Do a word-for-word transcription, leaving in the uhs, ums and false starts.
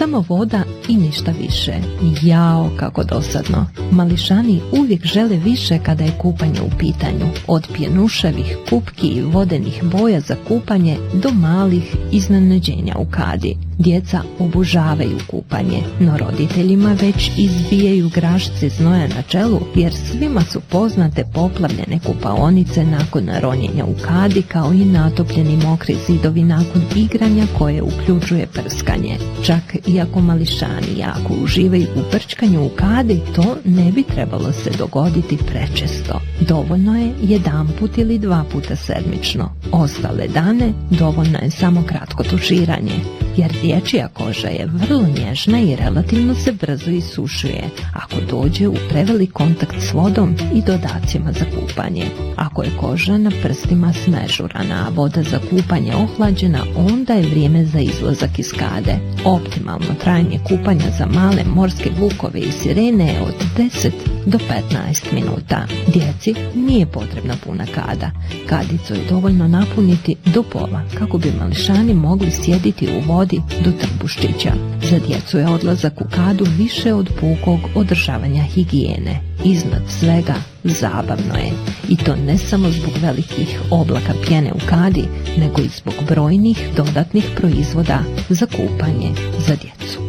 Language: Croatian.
Samo voda i ništa više. Jao, kako dosadno. Mališani uvijek žele više kada je kupanje u pitanju. Od pjenuševih kupki i vodenih boja za kupanje do malih iznenađenja u kadi. Djeca obožavaju kupanje, no roditeljima već izbijaju grašci znoja na čelu, jer svima su poznate poplavljene kupaonice nakon ronjenja u kadi, kao i natopljeni mokri zidovi nakon igranja koje uključuje prskanje. Čak iako mališani jako uživaju u prčkanju u kadi, to ne bi trebalo se dogoditi prečesto. Dovoljno je jedanput ili dva puta sedmično. Ostale dane dovoljno je samo kratko tuširanje, jer dječja koža je vrlo nježna i relativno se brzo isušuje ako dođe u prevelik kontakt s vodom i dodacima za kupanje. Ako je koža na prstima smežurana, a voda za kupanje ohlađena, onda je vrijeme za izlazak iz kade. Optimalno trajanje kupanja za male morske vukove i sirene je od deset do petnaest minuta. Djeci nije potrebna puna kada. Kadicu je dovoljno napuniti do pola kako bi mališani mogli sjediti u vodi do trbuščića. Za djecu je odlazak u kadu više od pukog održavanja higijene. Iznad svega zabavno je, i to ne samo zbog velikih oblaka pjene u kadi, nego i zbog brojnih dodatnih proizvoda za kupanje za djecu.